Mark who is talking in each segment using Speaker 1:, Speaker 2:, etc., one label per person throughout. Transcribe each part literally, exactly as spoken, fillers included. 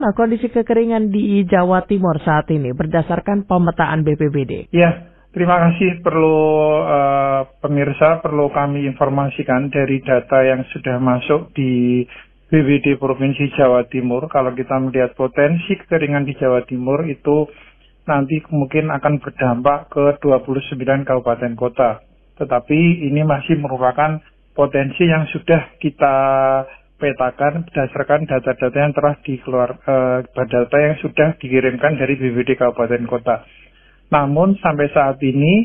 Speaker 1: Nah, kondisi kekeringan di Jawa Timur saat ini berdasarkan pemetaan B P B D.
Speaker 2: Ya, terima kasih. Perlu uh, pemirsa, perlu kami informasikan dari data yang sudah masuk di B P D Provinsi Jawa Timur. Kalau kita melihat potensi kekeringan di Jawa Timur itu nanti mungkin akan berdampak ke dua puluh sembilan kabupaten kota. Tetapi ini masih merupakan potensi yang sudah kita petakan berdasarkan data-data yang telah dikeluar, eh, data yang sudah dikirimkan dari B P D Kabupaten Kota. Namun sampai saat ini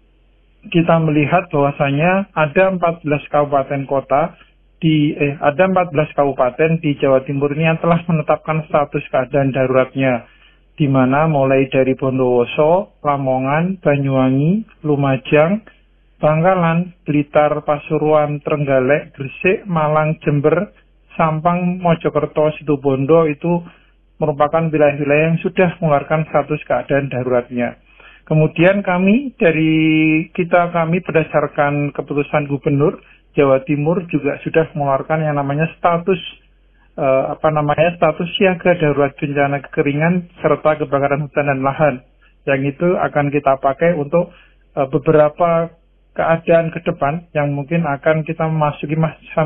Speaker 2: kita melihat bahwasanya ada empat belas kabupaten kota di eh ada empat belas kabupaten di Jawa Timur ini yang telah menetapkan status keadaan daruratnya, di mana mulai dari Bondowoso, Lamongan, Banyuwangi, Lumajang, Bangkalan, Blitar, Pasuruan, Trenggalek, Gresik, Malang, Jember, Sampang, Mojokerto, Situbondo itu merupakan wilayah-wilayah yang sudah mengeluarkan status keadaan daruratnya. Kemudian kami dari kita kami berdasarkan keputusan Gubernur Jawa Timur juga sudah mengeluarkan yang namanya status eh, apa namanya status siaga darurat bencana kekeringan serta kebakaran hutan dan lahan. Yang itu akan kita pakai untuk eh, beberapa keadaan ke depan yang mungkin akan kita memasuki masa,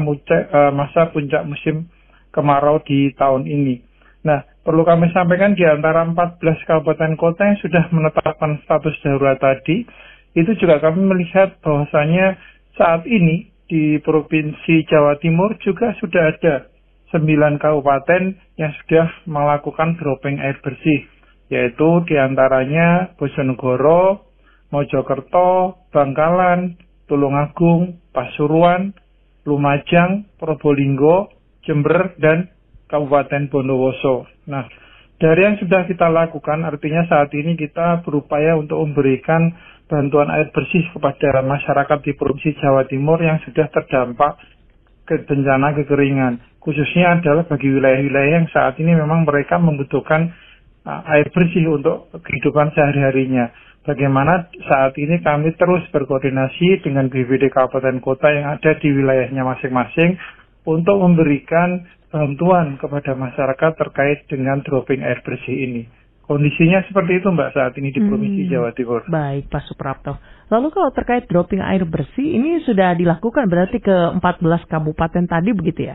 Speaker 2: masa puncak musim kemarau di tahun ini. Nah, perlu kami sampaikan di antara empat belas kabupaten kota yang sudah menetapkan status darurat tadi, itu juga kami melihat bahwasanya saat ini di Provinsi Jawa Timur juga sudah ada sembilan kabupaten yang sudah melakukan dropping air bersih, yaitu di antaranya Bojonegoro, Mojokerto, Bangkalan, Tulungagung, Pasuruan, Lumajang, Probolinggo, Jember, dan Kabupaten Bondowoso. Nah, dari yang sudah kita lakukan, artinya saat ini kita berupaya untuk memberikan bantuan air bersih kepada masyarakat di Provinsi Jawa Timur yang sudah terdampak ke bencana kekeringan. Khususnya adalah bagi wilayah-wilayah yang saat ini memang mereka membutuhkan uh, air bersih untuk kehidupan sehari-harinya. Bagaimana saat ini kami terus berkoordinasi dengan B P D Kabupaten Kota yang ada di wilayahnya masing-masing untuk memberikan bantuan kepada masyarakat terkait dengan dropping air bersih ini. Kondisinya seperti itu Mbak saat ini di Provinsi hmm, Jawa Timur.
Speaker 1: Baik Pak Suprapto. Lalu kalau terkait dropping air bersih ini sudah dilakukan berarti ke empat belas kabupaten tadi begitu ya?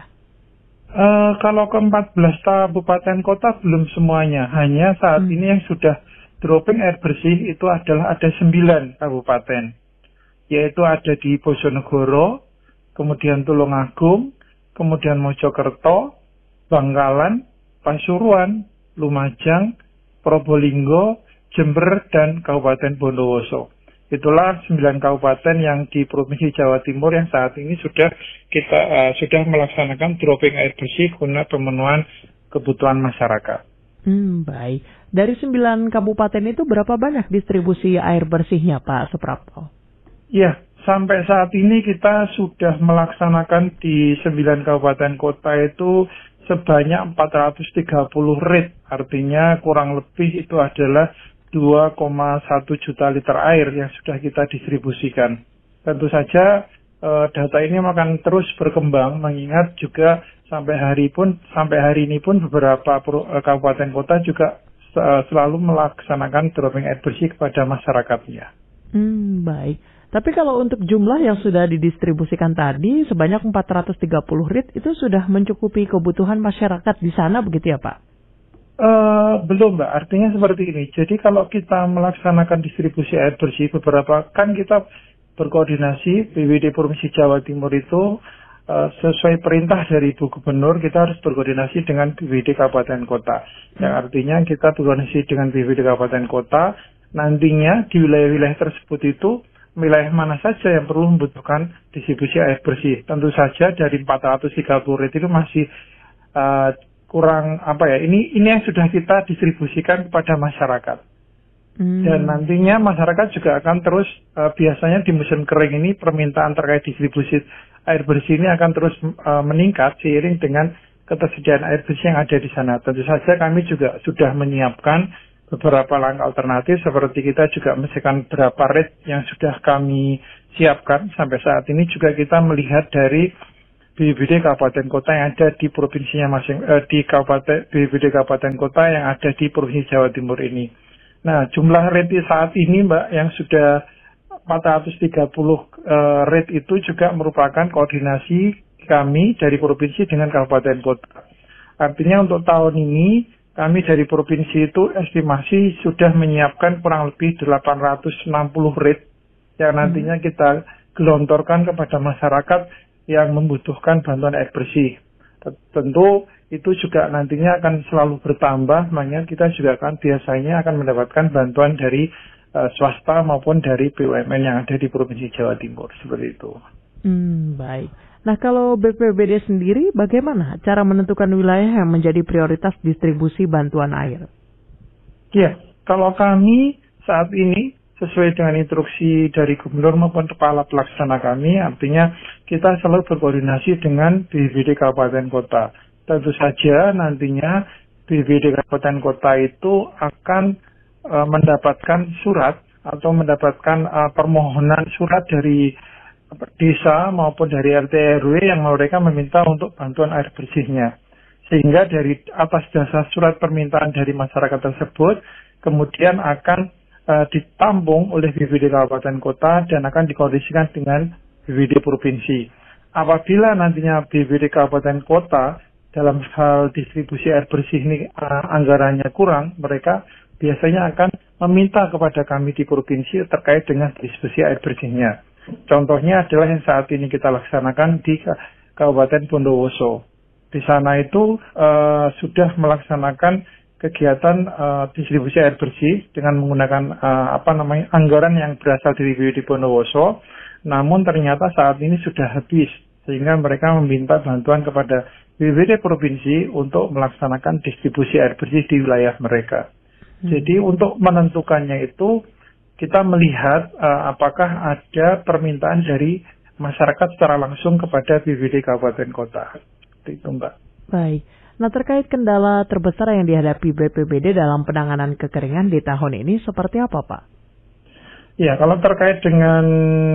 Speaker 2: Uh, kalau ke empat belas kabupaten kota belum semuanya. Hanya saat hmm. ini yang sudah dropping air bersih itu adalah ada sembilan kabupaten, yaitu ada di Bojonegoro, kemudian Tulungagung, kemudian Mojokerto, Bangkalan, Pasuruan, Lumajang, Probolinggo, Jember, dan Kabupaten Bondowoso. Itulah sembilan kabupaten yang di Provinsi Jawa Timur yang saat ini sudah kita uh, sudah melaksanakan dropping air bersih guna pemenuhan kebutuhan masyarakat.
Speaker 1: Hmm, baik. Dari sembilan kabupaten itu berapa banyak distribusi air bersihnya Pak Suprapto?
Speaker 2: Ya, sampai saat ini kita sudah melaksanakan di sembilan kabupaten kota itu sebanyak empat ratus tiga puluh rit. Artinya kurang lebih itu adalah dua koma satu juta liter air yang sudah kita distribusikan. Tentu saja eh, data ini akan terus berkembang mengingat juga sampai hari pun sampai hari ini pun beberapa pro, eh, kabupaten kota juga eh, selalu melaksanakan dropping air bersih kepada masyarakatnya.
Speaker 1: Hmm, baik. Tapi kalau untuk jumlah yang sudah didistribusikan tadi sebanyak empat ratus tiga puluh rit itu sudah mencukupi kebutuhan masyarakat di sana begitu ya Pak?
Speaker 2: Uh, belum Mbak, artinya seperti ini. Jadi kalau kita melaksanakan distribusi air bersih beberapa, kan kita berkoordinasi B P D Provinsi Jawa Timur itu uh, sesuai perintah dari Ibu Gubernur, kita harus berkoordinasi dengan B P D Kabupaten Kota. Yang artinya kita berkoordinasi dengan B P D Kabupaten Kota, nantinya di wilayah-wilayah tersebut itu wilayah mana saja yang perlu membutuhkan distribusi air bersih. Tentu saja dari empat ratus tiga puluh rit itu masih uh, kurang apa ya, ini ini yang sudah kita distribusikan kepada masyarakat. Hmm. Dan nantinya masyarakat juga akan terus, uh, biasanya di musim kering ini permintaan terkait distribusi air bersih ini akan terus uh, meningkat seiring dengan ketersediaan air bersih yang ada di sana. Tentu saja kami juga sudah menyiapkan beberapa langkah alternatif, seperti kita juga mengisikan beberapa rit yang sudah kami siapkan. Sampai saat ini juga kita melihat dari B B D kabupaten kota yang ada di provinsinya masing eh, di kabupaten B B D kabupaten kota yang ada di provinsi Jawa Timur ini. Nah, jumlah rate saat ini Mbak yang sudah empat ratus tiga puluh uh, rate itu juga merupakan koordinasi kami dari provinsi dengan kabupaten kota. Artinya untuk tahun ini kami dari provinsi itu estimasi sudah menyiapkan kurang lebih delapan ratus enam puluh rate yang nantinya kita gelontorkan kepada masyarakat yang membutuhkan bantuan air bersih. Tentu itu juga nantinya akan selalu bertambah, makanya kita juga akan biasanya akan mendapatkan bantuan dari uh, swasta maupun dari B U M N yang ada di Provinsi Jawa Timur, seperti itu.
Speaker 1: Hmm, baik. Nah, kalau B P B D sendiri bagaimana cara menentukan wilayah yang menjadi prioritas distribusi bantuan air?
Speaker 2: Ya, kalau kami saat ini sesuai dengan instruksi dari gubernur maupun kepala pelaksana kami, artinya kita selalu berkoordinasi dengan B B D kabupaten kota. Tentu saja nantinya B B D kabupaten kota itu akan uh, mendapatkan surat atau mendapatkan uh, permohonan surat dari desa maupun dari R T R W yang mereka meminta untuk bantuan air bersihnya. Sehingga dari atas dasar surat permintaan dari masyarakat tersebut kemudian akan uh, ditampung oleh B B D kabupaten kota dan akan dikoordinasikan dengan B B D provinsi. Apabila nantinya B B D kabupaten kota dalam hal distribusi air bersih ini uh, anggarannya kurang, mereka biasanya akan meminta kepada kami di provinsi terkait dengan distribusi air bersihnya. Contohnya adalah yang saat ini kita laksanakan di Kabupaten Bondowoso. Di sana itu uh, sudah melaksanakan kegiatan uh, distribusi air bersih dengan menggunakan uh, apa namanya anggaran yang berasal dari B B D Bondowoso. Namun ternyata saat ini sudah habis, sehingga mereka meminta bantuan kepada B B D provinsi untuk melaksanakan distribusi air bersih di wilayah mereka. Hmm. Jadi untuk menentukannya itu kita melihat uh, apakah ada permintaan dari masyarakat secara langsung kepada B B D kabupaten kota. Itu Mbak.
Speaker 1: Baik. Nah, terkait kendala terbesar yang dihadapi B P B D dalam penanganan kekeringan di tahun ini seperti apa, Pak?
Speaker 2: Ya, kalau terkait dengan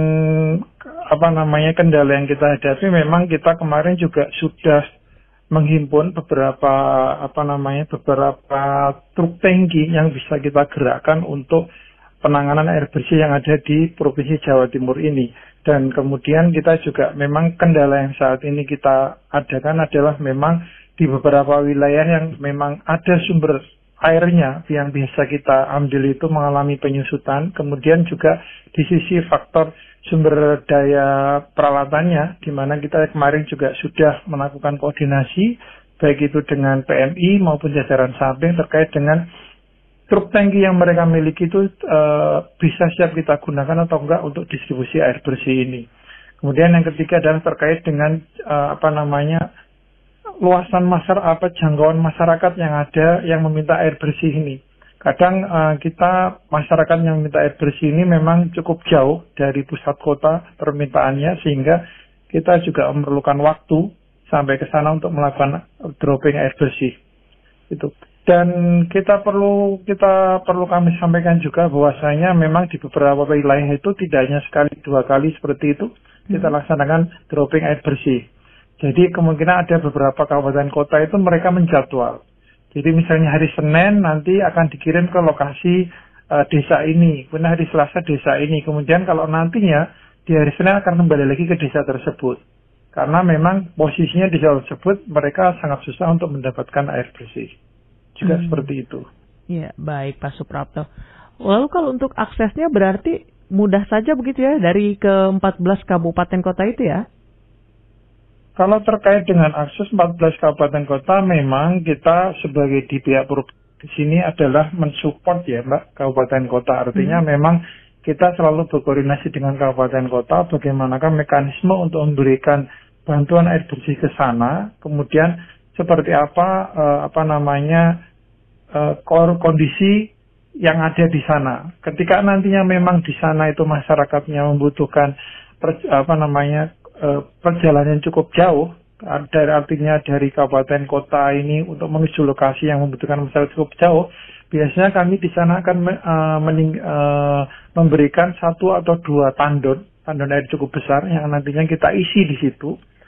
Speaker 2: apa namanya kendala yang kita hadapi, memang kita kemarin juga sudah menghimpun beberapa apa namanya beberapa truk tangki yang bisa kita gerakkan untuk penanganan air bersih yang ada di Provinsi Jawa Timur ini. Dan kemudian kita juga memang kendala yang saat ini kita adakan adalah memang di beberapa wilayah yang memang ada sumber airnya yang bisa kita ambil itu mengalami penyusutan. Kemudian juga di sisi faktor sumber daya peralatannya, di mana kita kemarin juga sudah melakukan koordinasi, baik itu dengan P M I maupun jajaran samping terkait dengan truk tangki yang mereka miliki itu uh, bisa siap kita gunakan atau enggak untuk distribusi air bersih ini. Kemudian yang ketiga adalah terkait dengan uh, apa namanya luasan masyarakat, apa jangkauan masyarakat yang ada yang meminta air bersih ini. Kadang uh, kita masyarakat yang meminta air bersih ini memang cukup jauh dari pusat kota permintaannya, sehingga kita juga memerlukan waktu sampai ke sana untuk melakukan dropping air bersih. Itu. Dan kita perlu kita perlu kami sampaikan juga bahwasanya memang di beberapa wilayah itu tidak hanya sekali dua kali seperti itu kita laksanakan dropping air bersih. Jadi kemungkinan ada beberapa kabupaten kota itu mereka menjadwal. Jadi misalnya hari Senin nanti akan dikirim ke lokasi uh, desa ini, kemudian hari Selasa desa ini, kemudian kalau nantinya di hari Senin akan kembali lagi ke desa tersebut. Karena memang posisinya di desa tersebut mereka sangat susah untuk mendapatkan air bersih. Juga hmm. seperti itu.
Speaker 1: Ya, baik Pak Suprapto. Lalu kalau untuk aksesnya berarti mudah saja begitu ya dari ke empat belas kabupaten kota itu ya?
Speaker 2: Kalau terkait dengan akses empat belas kabupaten kota, memang kita sebagai di pihak provinsi sini adalah mensupport ya Mbak, kabupaten kota. Artinya hmm. memang kita selalu berkoordinasi dengan kabupaten kota, bagaimanakah mekanisme untuk memberikan bantuan air bersih ke sana, kemudian seperti apa uh, apa namanya uh, kondisi yang ada di sana. Ketika nantinya memang di sana itu masyarakatnya membutuhkan per, apa namanya perjalanan cukup jauh, dari artinya dari kabupaten kota ini untuk menuju lokasi yang membutuhkan masyarakat cukup jauh, biasanya kami di sana akan uh, mening, uh, memberikan satu atau dua tandon, tandon air cukup besar yang nantinya kita isi di situ.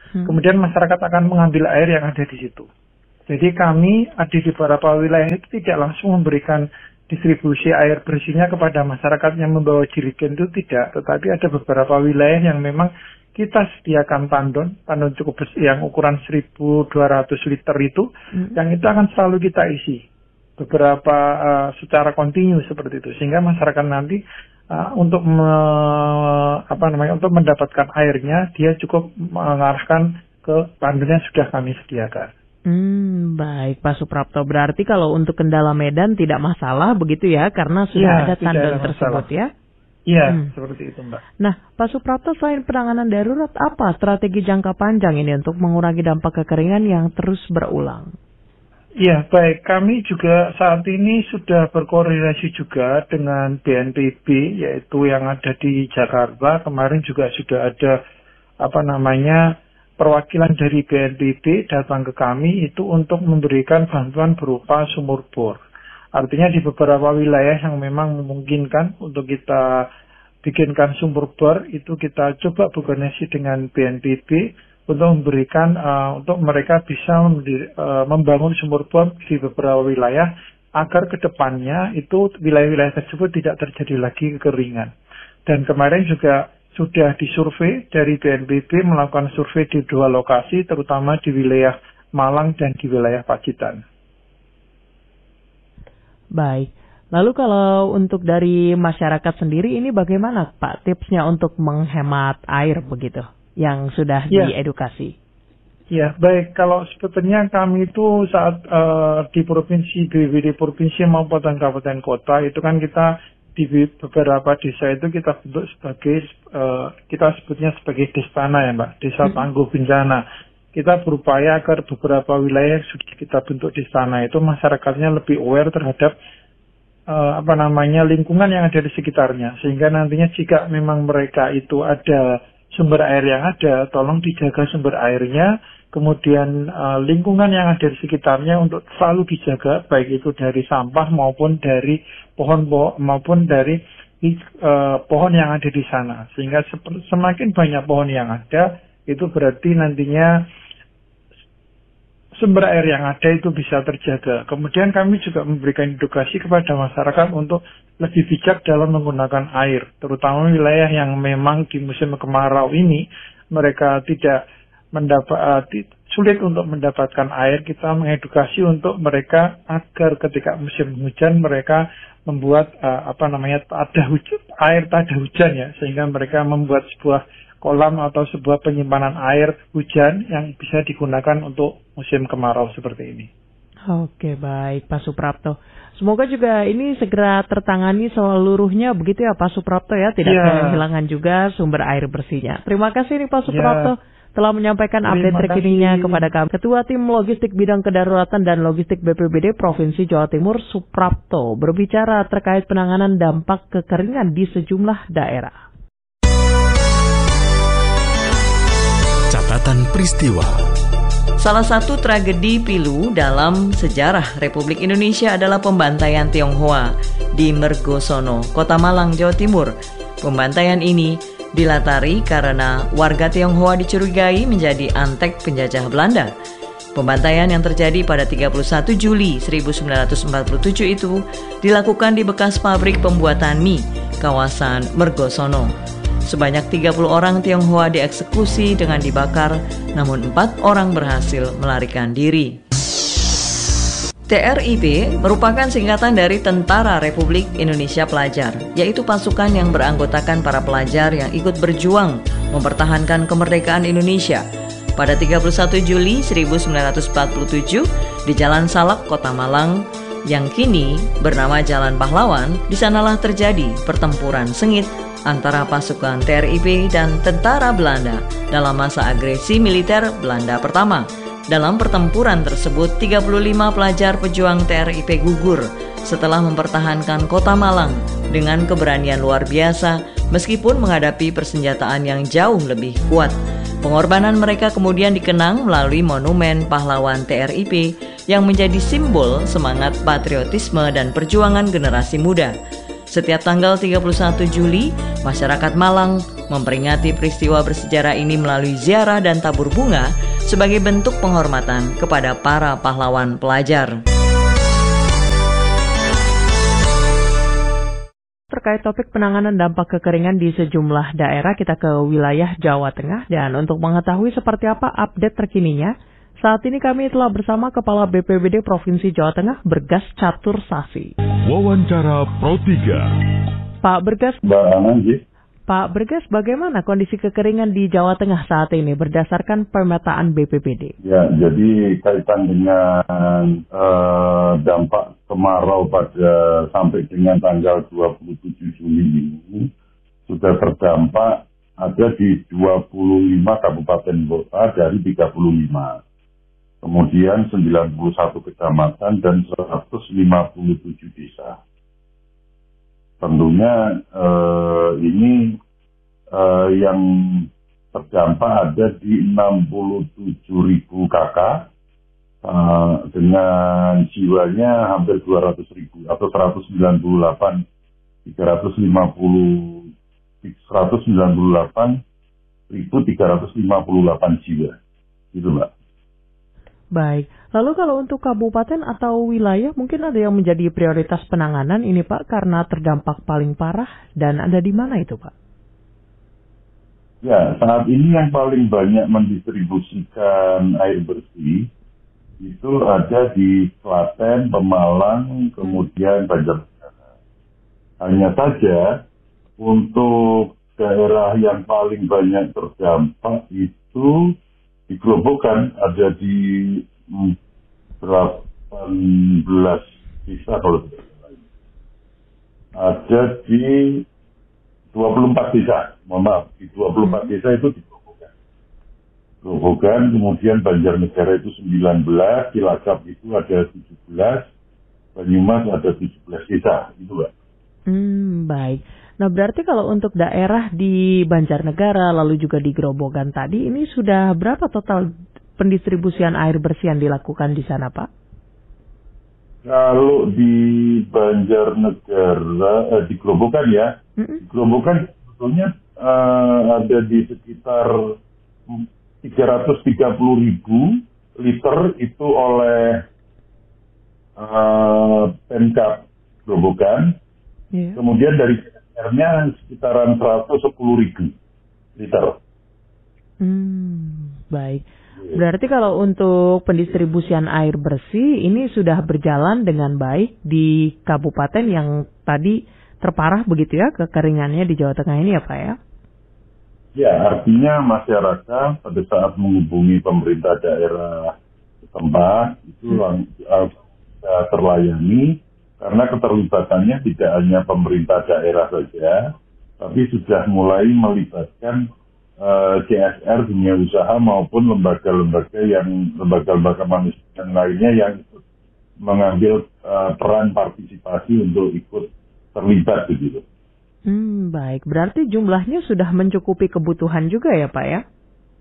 Speaker 2: hmm. kemudian masyarakat akan mengambil air yang ada di situ. Jadi kami ada di beberapa wilayah itu tidak langsung memberikan distribusi air bersihnya kepada masyarakat yang membawa jerigen itu tidak, tetapi ada beberapa wilayah yang memang kita sediakan tandon, tandon cukup besar yang ukuran seribu dua ratus liter itu, hmm. yang itu akan selalu kita isi beberapa uh, secara kontinu seperti itu, sehingga masyarakat nanti uh, untuk me, apa namanya untuk mendapatkan airnya dia cukup mengarahkan ke tandon yang sudah kami sediakan.
Speaker 1: Hmm, baik Pak Suprapto. Berarti kalau untuk kendala medan tidak masalah begitu ya, karena sudah ya, ada tandon tersebut ya?
Speaker 2: Iya, hmm. seperti itu Mbak.
Speaker 1: Nah, Pak Suprapto, selain penanganan darurat, apa strategi jangka panjang ini untuk mengurangi dampak kekeringan yang terus berulang?
Speaker 2: Iya, baik. Kami juga saat ini sudah berkoordinasi juga dengan B N P B, yaitu yang ada di Jakarta. Kemarin juga sudah ada apa namanya perwakilan dari B N P B datang ke kami itu untuk memberikan bantuan berupa sumur bor. Artinya di beberapa wilayah yang memang memungkinkan untuk kita bikinkan sumur bor, itu kita coba berkoordinasi dengan B N P B untuk memberikan, uh, untuk mereka bisa mendiri, uh, membangun sumur bor di beberapa wilayah agar ke depannya itu wilayah-wilayah tersebut tidak terjadi lagi kekeringan. Dan kemarin juga sudah disurvei dari B N P B melakukan survei di dua lokasi, terutama di wilayah Malang dan di wilayah Pacitan.
Speaker 1: Baik. Lalu kalau untuk dari masyarakat sendiri ini bagaimana Pak tipsnya untuk menghemat air begitu yang sudah ya. diedukasi?
Speaker 2: Ya, baik. Kalau sebetulnya kami itu saat uh, di provinsi, B W D provinsi maupun kabupaten kota itu kan kita di beberapa desa itu kita bentuk sebagai uh, kita sebutnya sebagai destana ya Mbak, desa tangguh bencana. Kita berupaya agar beberapa wilayah yang sudah kita bentuk destana itu masyarakatnya lebih aware terhadap uh, apa namanya lingkungan yang ada di sekitarnya, sehingga nantinya jika memang mereka itu ada sumber air yang ada, tolong dijaga sumber airnya, kemudian uh, lingkungan yang ada di sekitarnya untuk selalu dijaga, baik itu dari sampah maupun dari pohon maupun dari uh, pohon yang ada di sana, sehingga semakin banyak pohon yang ada itu berarti nantinya sumber air yang ada itu bisa terjaga. Kemudian kami juga memberikan edukasi kepada masyarakat untuk lebih bijak dalam menggunakan air, terutama wilayah yang memang di musim kemarau ini mereka tidak mendapat sulit untuk mendapatkan air. Kita mengedukasi untuk mereka agar ketika musim hujan mereka membuat uh, apa namanya ada hujan, air tak ada hujan ya, sehingga mereka membuat sebuah kolam atau sebuah penyimpanan air hujan yang bisa digunakan untuk musim kemarau seperti ini.
Speaker 1: Oke, baik Pak Suprapto. Semoga juga ini segera tertangani seluruhnya begitu ya Pak Suprapto ya, tidak ya. kehilangan juga sumber air bersihnya. Terima kasih nih Pak Suprapto ya. telah menyampaikan update terkininya kepada kami. Ketua Tim Logistik Bidang Kedaruratan dan Logistik B P B D Provinsi Jawa Timur Suprapto berbicara terkait penanganan dampak kekeringan di sejumlah daerah.
Speaker 3: Catatan peristiwa.
Speaker 4: Salah satu tragedi pilu dalam sejarah Republik Indonesia adalah pembantaian Tionghoa di Mergosono, Kota Malang, Jawa Timur. Pembantaian ini dilatari karena warga Tionghoa dicurigai menjadi antek penjajah Belanda. Pembantaian yang terjadi pada tiga puluh satu Juli seribu sembilan ratus empat puluh tujuh itu dilakukan di bekas pabrik pembuatan mie, kawasan Mergosono. Sebanyak tiga puluh orang Tionghoa dieksekusi dengan dibakar, namun empat orang berhasil melarikan diri. T R I P merupakan singkatan dari Tentara Republik Indonesia Pelajar, yaitu pasukan yang beranggotakan para pelajar yang ikut berjuang mempertahankan kemerdekaan Indonesia. Pada tiga puluh satu Juli seribu sembilan ratus empat puluh tujuh, di Jalan Salak, Kota Malang, yang kini bernama Jalan Pahlawan, di sanalah terjadi pertempuran sengit antara pasukan T R I P dan tentara Belanda dalam masa agresi militer Belanda pertama. Dalam pertempuran tersebut, tiga puluh lima pelajar pejuang T R I P gugur setelah mempertahankan Kota Malang dengan keberanian luar biasa meskipun menghadapi persenjataan yang jauh lebih kuat. Pengorbanan mereka kemudian dikenang melalui monumen pahlawan T R I P yang menjadi simbol semangat patriotisme dan perjuangan generasi muda. Setiap tanggal tiga puluh satu Juli, masyarakat Malang memperingati peristiwa bersejarah ini melalui ziarah dan tabur bunga sebagai bentuk penghormatan kepada para pahlawan pelajar.
Speaker 1: Terkait topik penanganan dampak kekeringan di sejumlah daerah, kita ke wilayah Jawa Tengah. Dan untuk mengetahui seperti apa update terkininya, saat ini kami telah bersama Kepala B P B D Provinsi Jawa Tengah, Bergas Catur Sasi.
Speaker 3: Wawancara Pro tiga.
Speaker 1: Pak Bergas,
Speaker 5: Mbak
Speaker 1: Pak Bergas, bagaimana kondisi kekeringan di Jawa Tengah saat ini berdasarkan pemetaan B P B D?
Speaker 5: Ya, jadi kaitan dengan uh, dampak kemarau pada sampai dengan tanggal dua puluh tujuh Juli ini sudah terdampak ada di dua puluh lima kabupaten kota dari tiga puluh lima. Kemudian sembilan puluh satu kecamatan dan seratus lima puluh tujuh desa. Tentunya eh, ini eh, yang terdampak ada di enam puluh tujuh ribu kakak eh, dengan jiwanya hampir dua ratus ribu atau seratus sembilan puluh delapan ribu tiga ratus lima puluh delapan jiwa. Gitu, Mbak.
Speaker 1: Baik, lalu kalau untuk kabupaten atau wilayah mungkin ada yang menjadi prioritas penanganan ini Pak karena terdampak paling parah dan ada di mana itu Pak?
Speaker 5: Ya, saat ini yang paling banyak mendistribusikan air bersih itu ada di Klaten, Pemalang, kemudian Banjarnegara. Hanya saja untuk daerah yang paling banyak terdampak itu di Grobogan ada di delapan belas desa kalau tidak salah. Ada di dua puluh empat desa, mohon maaf, di dua puluh empat desa itu di Grobogan. Grobogan, kemudian Banjarnegara itu sembilan belas, Cilacap itu ada tujuh belas, Banyumas ada tujuh belas desa, itu Pak.
Speaker 1: Hmm, baik. Nah berarti kalau untuk daerah di Banjarnegara lalu juga di Grobogan tadi ini sudah berapa total pendistribusian air bersih yang dilakukan di sana Pak?
Speaker 5: Kalau di Banjarnegara, eh, di Grobogan ya, mm-hmm. di Grobogan sebetulnya uh, ada di sekitar tiga ratus tiga puluh ribu liter itu oleh uh, Pemkab Grobogan, yeah. Kemudian dari nya sekitaran seratus sepuluh ribu liter.
Speaker 1: Hmm, baik. Berarti kalau untuk pendistribusian air bersih ini sudah berjalan dengan baik di kabupaten yang tadi terparah begitu ya kekeringannya di Jawa Tengah ini ya Pak ya?
Speaker 5: Ya, artinya masyarakat pada saat menghubungi pemerintah daerah setempat itu hmm. uh, terlayani. Karena keterlibatannya tidak hanya pemerintah daerah saja, tapi sudah mulai melibatkan uh, C S R, dunia usaha maupun lembaga-lembaga yang lembaga-lembaga manusia yang lainnya yang mengambil uh, peran partisipasi untuk ikut terlibat begitu.
Speaker 1: Hmm, baik. Berarti jumlahnya sudah mencukupi kebutuhan juga ya Pak ya?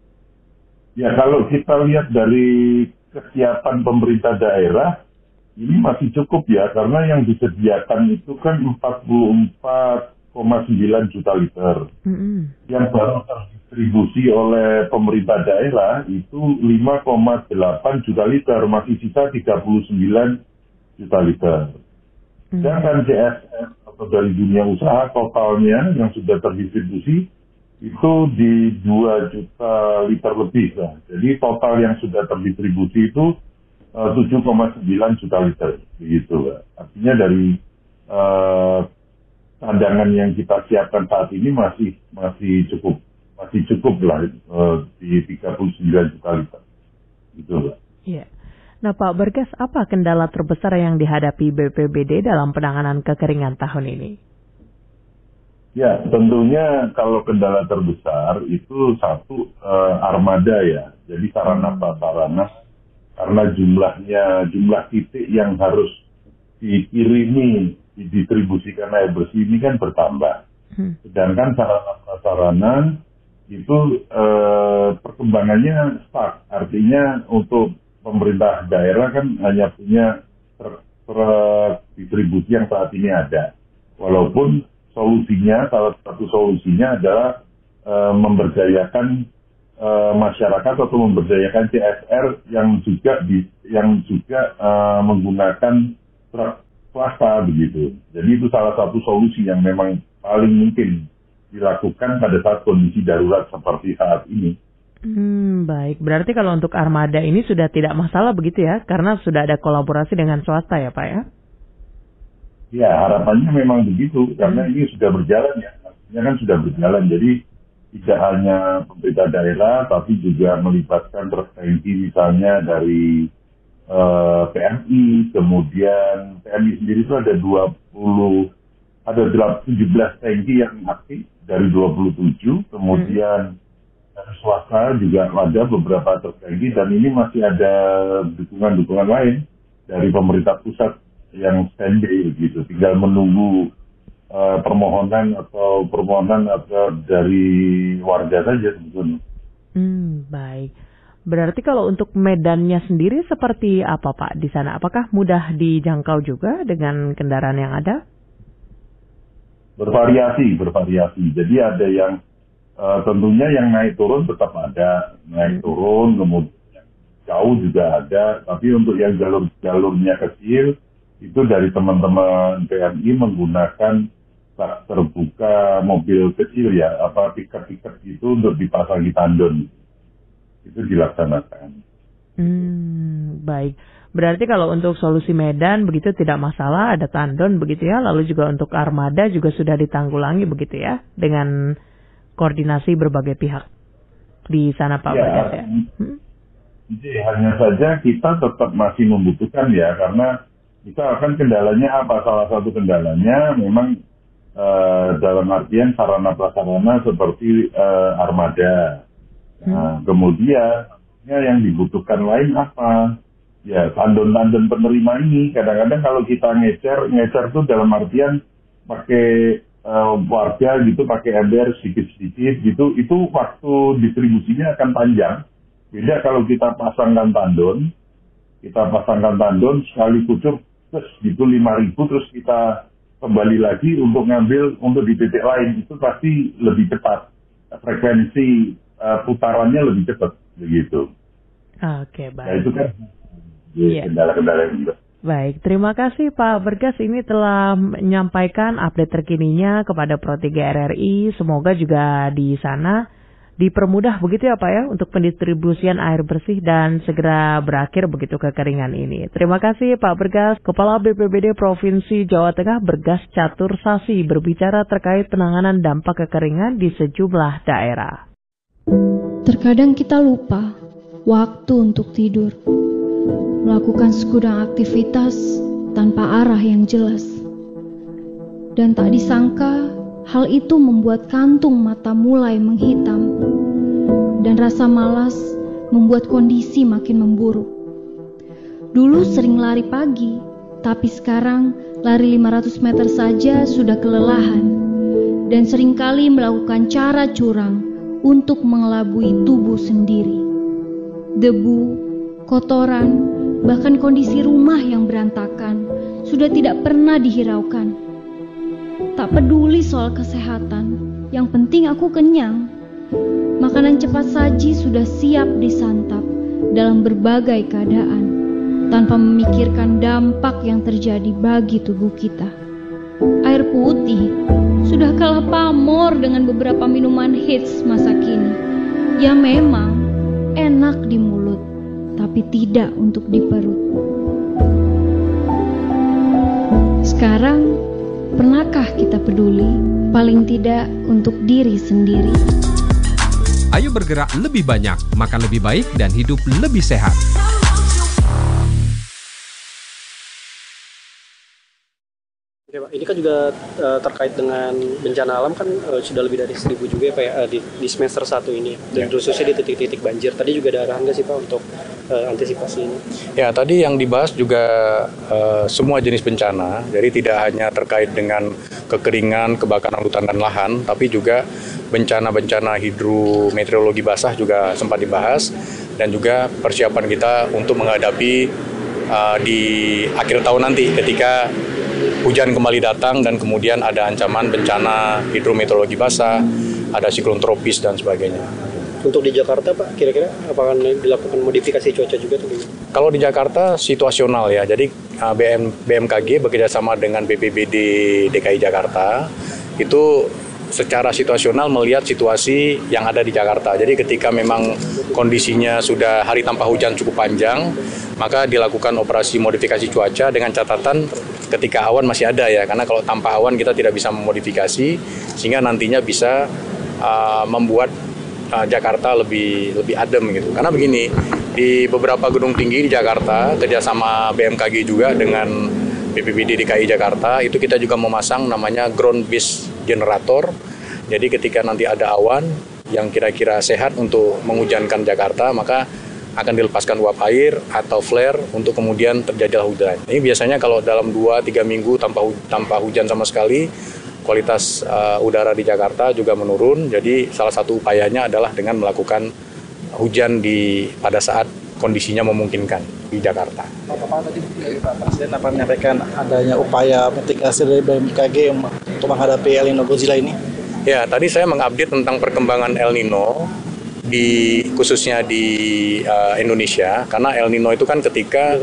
Speaker 5: Ya, kalau kita lihat dari kesiapan pemerintah daerah, ini masih cukup ya, karena yang disediakan itu kan empat puluh empat koma sembilan juta liter. Mm-hmm. Yang baru terdistribusi oleh pemerintah daerah itu lima koma delapan juta liter, masih sisa tiga puluh sembilan juta liter. Mm-hmm. Sedangkan C S R atau dari dunia usaha totalnya yang sudah terdistribusi itu di dua juta liter lebih. Nah, jadi total yang sudah terdistribusi itu tujuh koma sembilan juta liter, begitu. Artinya dari uh, cadangan yang kita siapkan saat ini masih masih cukup, masih cukup lah uh, di tiga puluh sembilan juta liter, gitu lah.
Speaker 1: Iya. Nah Pak Bergas, apa kendala terbesar yang dihadapi B P B D dalam penanganan kekeringan tahun ini?
Speaker 5: Ya, tentunya kalau kendala terbesar itu satu uh, armada ya, jadi sarana prasarana. Karena jumlahnya, jumlah titik yang harus dikirimi, didistribusikan air bersih ini kan bertambah. Hmm. Sedangkan sarana-prasarana itu eh, perkembangannya stuck. Artinya untuk pemerintah daerah kan hanya punya truk distribusi yang saat ini ada. Walaupun solusinya, salah satu solusinya adalah uh, memberdayakan uh, masyarakat atau memberdayakan C S R yang juga di, yang juga uh, menggunakan truk swasta begitu. Jadi itu salah satu solusi yang memang paling mungkin dilakukan pada saat kondisi darurat seperti saat ini.
Speaker 1: Hmm, baik. Berarti kalau untuk armada ini sudah tidak masalah begitu ya, karena sudah ada kolaborasi dengan swasta ya Pak ya?
Speaker 5: Ya, harapannya memang begitu, karena hmm. ini sudah berjalan ya. Artinya kan sudah berjalan, jadi tidak hanya pemerintah daerah, tapi juga melibatkan truk tangki misalnya dari uh, P M I, kemudian P M I sendiri itu ada dua puluh, ada tujuh belas tangki yang aktif dari dua puluh tujuh, kemudian hmm. swasta juga ada beberapa terkait dan ini masih ada dukungan-dukungan lain dari pemerintah pusat yang standby begitu. Tinggal menunggu uh, permohonan atau permohonan atau dari warga saja sebetulnya.
Speaker 1: Hmm, baik. Berarti kalau untuk medannya sendiri seperti apa Pak di sana? Apakah mudah dijangkau juga dengan kendaraan yang ada?
Speaker 5: Bervariasi, bervariasi. Jadi ada yang Uh, tentunya yang naik turun tetap ada, naik turun, kemudian jauh juga ada, tapi untuk yang jalur-jalurnya kecil, itu dari teman-teman P M I menggunakan bak terbuka mobil kecil ya, apa piket-piket gitu untuk dipasangi tandon. Itu dilaksanakan.
Speaker 1: Hmm, baik. Berarti kalau untuk solusi medan begitu tidak masalah, ada tandon begitu ya, lalu juga untuk armada juga sudah ditanggulangi begitu ya, dengan koordinasi berbagai pihak di sana Pak
Speaker 5: ya,
Speaker 1: Bergas ya. Hmm?
Speaker 5: Jadi hanya saja kita tetap masih membutuhkan ya, karena kita akan kendalanya apa? Salah satu kendalanya memang uh, dalam artian sarana prasarana seperti uh, armada. Nah, hmm. kemudian yang dibutuhkan lain apa? Ya tandon-tandon penerima ini. Kadang-kadang kalau kita ngecer, ngecer itu dalam artian pakai Uh, warga gitu pakai ember sedikit-sedikit gitu, itu waktu distribusinya akan panjang. Beda kalau kita pasangkan tandon, kita pasangkan tandon sekali kucur terus gitu lima ribu, terus kita kembali lagi untuk ngambil untuk di titik lain, itu pasti lebih cepat, frekuensi uh, putarannya lebih cepat begitu.
Speaker 1: Oke, baik.
Speaker 5: Nah itu kan
Speaker 1: yeah.
Speaker 5: kendala-kendala yang juga.
Speaker 1: Baik, terima kasih Pak Bergas ini telah menyampaikan update terkininya kepada Pro tiga R R I. Semoga juga di sana dipermudah begitu ya Pak ya untuk pendistribusian air bersih dan segera berakhir begitu kekeringan ini. Terima kasih Pak Bergas. Kepala B P B D Provinsi Jawa Tengah Bergas Catur Sasi berbicara terkait penanganan dampak kekeringan di sejumlah daerah.
Speaker 6: Terkadang kita lupa waktu untuk tidur, melakukan segudang aktivitas tanpa arah yang jelas. Dan tak disangka, hal itu membuat kantung mata mulai menghitam, dan rasa malas membuat kondisi makin memburuk. Dulu sering lari pagi, tapi sekarang lari lima ratus meter saja sudah kelelahan, dan seringkali melakukan cara curang untuk mengelabui tubuh sendiri. Debu, kotoran, bahkan kondisi rumah yang berantakan sudah tidak pernah dihiraukan. Tak peduli soal kesehatan, yang penting aku kenyang. Makanan cepat saji sudah siap disantap dalam berbagai keadaan, tanpa memikirkan dampak yang terjadi bagi tubuh kita. Air putih sudah kalah pamor dengan beberapa minuman hits masa kini. Ya memang enak di mulut, tapi tidak untuk di perut. Sekarang, pernahkah kita peduli? Paling tidak untuk diri sendiri.
Speaker 7: Ayo bergerak lebih banyak, makan lebih baik, dan hidup lebih sehat.
Speaker 8: Oke Pak, ini kan juga uh, terkait dengan bencana alam kan uh, sudah lebih dari seribu juga ya Pak ya, uh, di, di semester satu ini dan khususnya di titik-titik banjir. Tadi juga ada arahan nggak sih Pak untuk uh, antisipasi ini?
Speaker 9: Ya tadi yang dibahas juga uh, semua jenis bencana, jadi tidak hanya terkait dengan kekeringan, kebakaran hutan dan lahan, tapi juga bencana-bencana hidrometeorologi basah juga sempat dibahas, dan juga persiapan kita untuk menghadapi uh, di akhir tahun nanti ketika hujan kembali datang dan kemudian ada ancaman bencana hidrometeorologi basah, ada siklon tropis dan sebagainya.
Speaker 8: Untuk di Jakarta Pak, kira-kira apakah dilakukan modifikasi cuaca juga atau gimana?
Speaker 9: Kalau di Jakarta situasional ya, jadi B M, B M K G bekerjasama dengan B P B D D K I Jakarta itu secara situasional melihat situasi yang ada di Jakarta. Jadi ketika memang kondisinya sudah hari tanpa hujan cukup panjang, maka dilakukan operasi modifikasi cuaca dengan catatan ketika awan masih ada ya, karena kalau tanpa awan kita tidak bisa memodifikasi, sehingga nantinya bisa uh, membuat Uh, Jakarta lebih lebih adem gitu. Karena begini, di beberapa gedung tinggi di Jakarta kerjasama B M K G juga dengan B P B D D K I Jakarta itu kita juga memasang namanya ground based generator. Jadi ketika nanti ada awan yang kira-kira sehat untuk menghujankan Jakarta, maka akan dilepaskan uap air atau flare untuk kemudian terjadilah hujan. Ini biasanya kalau dalam dua tiga minggu tanpa tanpa hujan sama sekali, kualitas uh, udara di Jakarta juga menurun. Jadi salah satu upayanya adalah dengan melakukan hujan di pada saat kondisinya memungkinkan di Jakarta.
Speaker 10: Bapak tadi Pak Presiden apa menyampaikan adanya upaya mitigasi dari B M K G untuk menghadapi El Nino Godzilla ini?
Speaker 9: Ya, tadi saya mengupdate tentang perkembangan El Nino di khususnya di uh, Indonesia, karena El Nino itu kan ketika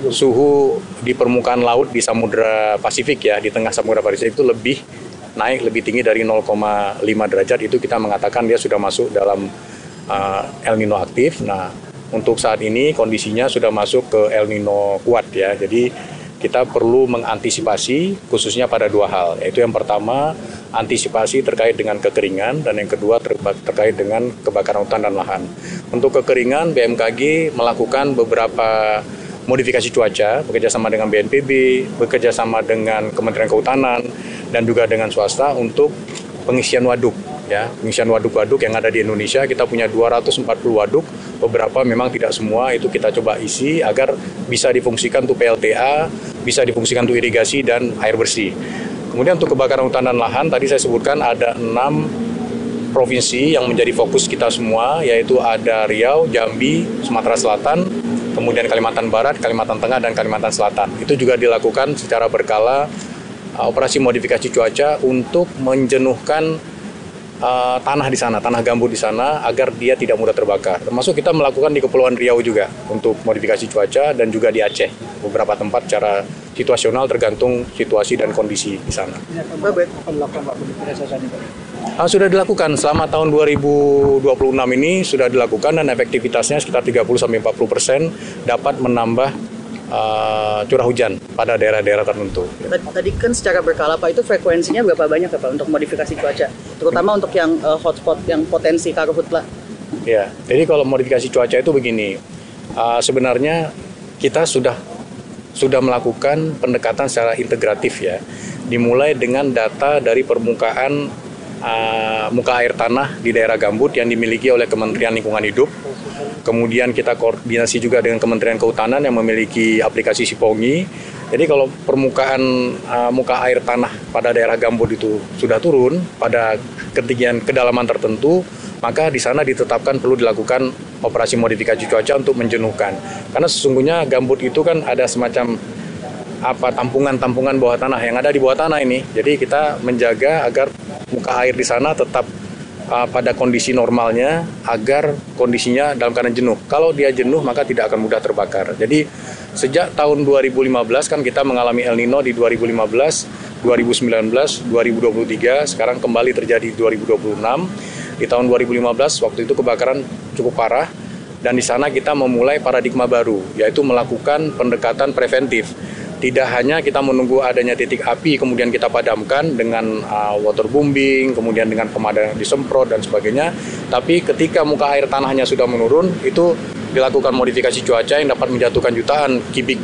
Speaker 9: suhu di permukaan laut di Samudra Pasifik ya, di tengah Samudra Pasifik itu lebih naik lebih tinggi dari nol koma lima derajat, itu kita mengatakan dia sudah masuk dalam uh, El Nino aktif. Nah, untuk saat ini kondisinya sudah masuk ke El Nino kuat ya. Jadi kita perlu mengantisipasi khususnya pada dua hal, yaitu yang pertama antisipasi terkait dengan kekeringan dan yang kedua ter- terkait dengan kebakaran hutan dan lahan. Untuk kekeringan, B M K G melakukan beberapa modifikasi cuaca bekerjasama dengan B N P B, bekerjasama dengan Kementerian Kehutanan dan juga dengan swasta untuk pengisian waduk. Ya, pengisian waduk-waduk yang ada di Indonesia, kita punya dua ratus empat puluh waduk, beberapa memang tidak semua, itu kita coba isi agar bisa difungsikan untuk P L T A, bisa difungsikan untuk irigasi dan air bersih. Kemudian untuk kebakaran hutan dan lahan, tadi saya sebutkan ada enam provinsi yang menjadi fokus kita semua, yaitu ada Riau, Jambi, Sumatera Selatan, kemudian Kalimantan Barat, Kalimantan Tengah, dan Kalimantan Selatan. Itu juga dilakukan secara berkala uh, operasi modifikasi cuaca untuk menjenuhkan Uh, tanah di sana, tanah gambut di sana agar dia tidak mudah terbakar. Termasuk kita melakukan di Kepulauan Riau juga untuk modifikasi cuaca dan juga di Aceh beberapa tempat secara situasional tergantung situasi dan kondisi di sana. Uh, sudah dilakukan selama tahun dua ribu dua puluh enam ini sudah dilakukan dan efektivitasnya sekitar tiga puluh sampai empat puluh persen dapat menambah Uh, curah hujan pada daerah-daerah tertentu.
Speaker 11: Tadi kan secara berkala Pak, itu frekuensinya berapa banyak ya Pak untuk modifikasi cuaca, terutama untuk yang uh, hotspot yang potensi karhutla?
Speaker 9: Ya, jadi kalau modifikasi cuaca itu begini, uh, sebenarnya kita sudah sudah melakukan pendekatan secara integratif ya, dimulai dengan data dari permukaan uh, muka air tanah di daerah gambut yang dimiliki oleh Kementerian Lingkungan Hidup. Kemudian kita koordinasi juga dengan Kementerian Kehutanan yang memiliki aplikasi Sipongi. Jadi kalau permukaan uh, muka air tanah pada daerah gambut itu sudah turun pada ketinggian kedalaman tertentu, maka di sana ditetapkan perlu dilakukan operasi modifikasi cuaca untuk menjenuhkan. Karena sesungguhnya gambut itu kan ada semacam apa tampungan-tampungan bawah tanah yang ada di bawah tanah ini. Jadi kita menjaga agar muka air di sana tetap Uh, pada kondisi normalnya agar kondisinya dalam keadaan jenuh. Kalau dia jenuh maka tidak akan mudah terbakar. Jadi sejak tahun dua ribu lima belas kan kita mengalami El Nino di dua ribu lima belas, dua ribu sembilan belas, dua ribu dua puluh tiga, sekarang kembali terjadi dua ribu dua puluh enam. Di tahun dua ribu lima belas waktu itu kebakaran cukup parah dan di sana kita memulai paradigma baru, yaitu melakukan pendekatan preventif. Tidak hanya kita menunggu adanya titik api kemudian kita padamkan dengan uh, waterbombing, kemudian dengan pemadam disemprot dan sebagainya, tapi ketika muka air tanahnya sudah menurun, itu dilakukan modifikasi cuaca yang dapat menjatuhkan jutaan kubik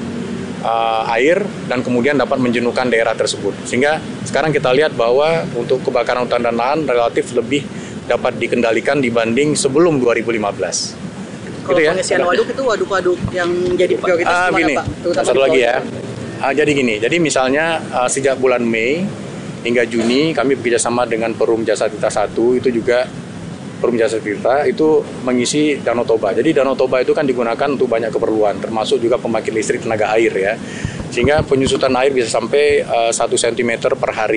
Speaker 9: uh, air dan kemudian dapat menjenuhkan daerah tersebut. Sehingga sekarang kita lihat bahwa untuk kebakaran hutan dan lahan relatif lebih dapat dikendalikan dibanding sebelum dua ribu lima belas.
Speaker 11: Kalau gitu ya? Pengisian waduk itu waduk-waduk yang jadi prioritas uh,
Speaker 9: gini, Pak? Terutama satu lagi ya. Uh, jadi gini, jadi misalnya uh, sejak bulan Mei hingga Juni kami bekerjasama dengan Perum Jasa Tirta satu, itu juga Perum Jasa Tirta itu mengisi Danau Toba. Jadi Danau Toba itu kan digunakan untuk banyak keperluan, termasuk juga pembangkit listrik tenaga air ya. Sehingga penyusutan air bisa sampai uh, satu sentimeter per hari.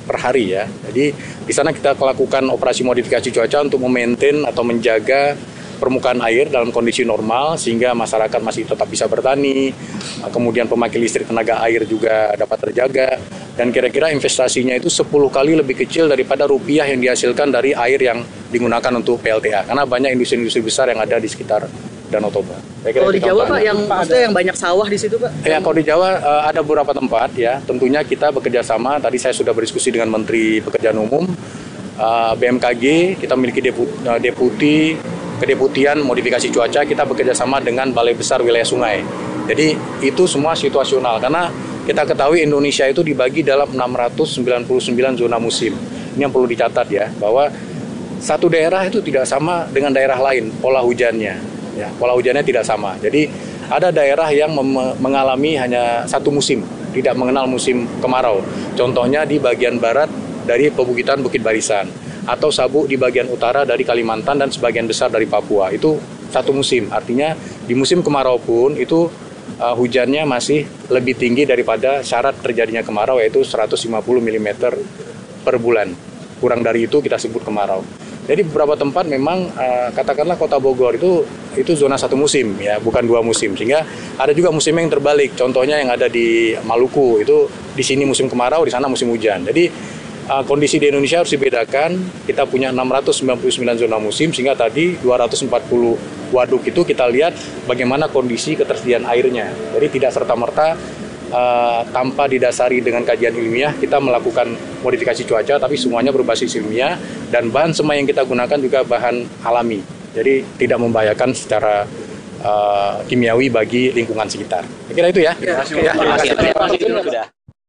Speaker 9: per hari ya. Jadi di sana kita melakukan operasi modifikasi cuaca untuk memaintain atau menjaga permukaan air dalam kondisi normal sehingga masyarakat masih tetap bisa bertani, kemudian pemakai listrik tenaga air juga dapat terjaga, dan kira-kira investasinya itu sepuluh kali lebih kecil daripada rupiah yang dihasilkan dari air yang digunakan untuk P L T A, karena banyak industri-industri besar yang ada di sekitar Danau Toba.
Speaker 11: Kalau di Jawa Pak, yang maksudnya yang banyak sawah di situ Pak?
Speaker 9: Ya, kalau di Jawa uh, ada beberapa tempat ya, tentunya kita bekerja sama, tadi saya sudah berdiskusi dengan Menteri Pekerjaan Umum, uh, B M K G, kita memiliki deputi, uh, deputi Kedeputian Modifikasi Cuaca, kita bekerja sama dengan Balai Besar Wilayah Sungai. Jadi itu semua situasional, karena kita ketahui Indonesia itu dibagi dalam enam ratus sembilan puluh sembilan zona musim. Ini yang perlu dicatat ya, bahwa satu daerah itu tidak sama dengan daerah lain, pola hujannya. Ya, pola hujannya tidak sama. Jadi ada daerah yang mem- mengalami hanya satu musim, tidak mengenal musim kemarau. Contohnya di bagian barat dari Pebukitan Bukit Barisan, atau Sabuk di bagian utara dari Kalimantan dan sebagian besar dari Papua. Itu satu musim, artinya di musim kemarau pun itu uh, hujannya masih lebih tinggi daripada syarat terjadinya kemarau, yaitu seratus lima puluh milimeter per bulan. Kurang dari itu kita sebut kemarau. Jadi beberapa tempat memang uh, katakanlah Kota Bogor itu itu zona satu musim ya, bukan dua musim. Sehingga ada juga musim yang terbalik. Contohnya yang ada di Maluku, itu di sini musim kemarau, di sana musim hujan. Jadi Uh, kondisi di Indonesia harus dibedakan. Kita punya enam ratus sembilan puluh sembilan zona musim, sehingga tadi dua ratus empat puluh waduk itu kita lihat bagaimana kondisi ketersediaan airnya. Jadi tidak serta-merta uh, tanpa didasari dengan kajian ilmiah kita melakukan modifikasi cuaca, tapi semuanya berbasis ilmiah dan bahan semua yang kita gunakan juga bahan alami. Jadi tidak membahayakan secara uh, kimiawi bagi lingkungan sekitar. Saya kira itu ya.
Speaker 11: Ya,
Speaker 9: ya, terima kasih.
Speaker 11: Terima kasih. Terima kasih.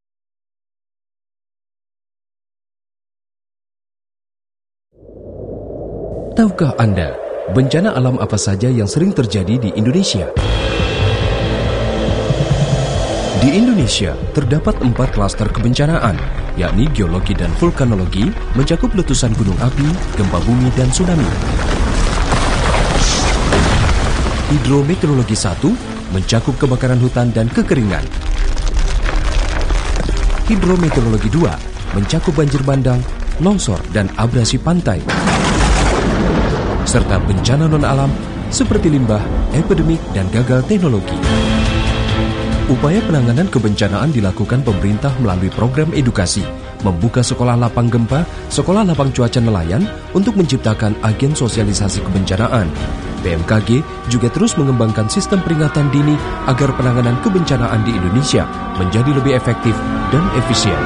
Speaker 12: Tahukah Anda, bencana alam apa saja yang sering terjadi di Indonesia? Di Indonesia, terdapat empat klaster kebencanaan, yakni geologi dan vulkanologi, mencakup letusan gunung api, gempa bumi, dan tsunami. Hidrometeorologi satu, mencakup kebakaran hutan dan kekeringan. Hidrometeorologi dua, mencakup banjir bandang, longsor, dan abrasi pantai. Serta bencana non-alam seperti limbah, epidemik, dan gagal teknologi. Upaya penanganan kebencanaan dilakukan pemerintah melalui program edukasi, membuka sekolah lapang gempa, sekolah lapang cuaca nelayan untuk menciptakan agen sosialisasi kebencanaan. B M K G juga terus mengembangkan sistem peringatan dini agar penanganan kebencanaan di Indonesia menjadi lebih efektif dan efisien.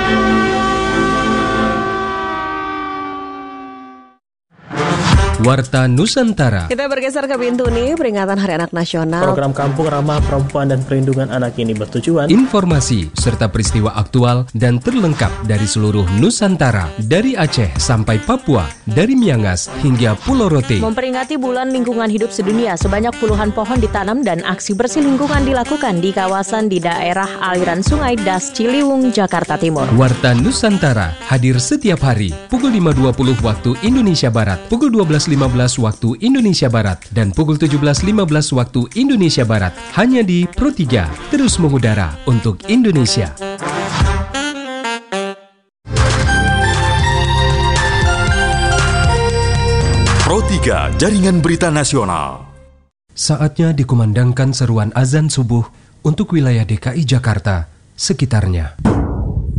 Speaker 12: Warta Nusantara.
Speaker 13: Kita bergeser ke pintu nih, peringatan Hari Anak Nasional.
Speaker 14: Program Kampung Ramah Perempuan dan Perlindungan Anak ini bertujuan
Speaker 12: informasi serta peristiwa aktual dan terlengkap dari seluruh Nusantara, dari Aceh sampai Papua, dari Miangas hingga Pulau Rote.
Speaker 13: Memperingati Bulan Lingkungan Hidup Sedunia, sebanyak puluhan pohon ditanam dan aksi bersih lingkungan dilakukan di kawasan di daerah aliran Sungai Das Ciliwung, Jakarta Timur.
Speaker 12: Warta Nusantara hadir setiap hari pukul lima dua puluh waktu Indonesia Barat, pukul dua belas lima belas waktu Indonesia Barat, dan pukul tujuh belas lima belas waktu Indonesia Barat, hanya di Pro tiga, terus mengudara untuk Indonesia.
Speaker 3: Pro tiga, Jaringan Berita Nasional.
Speaker 12: Saatnya dikumandangkan seruan azan subuh untuk wilayah D K I Jakarta sekitarnya.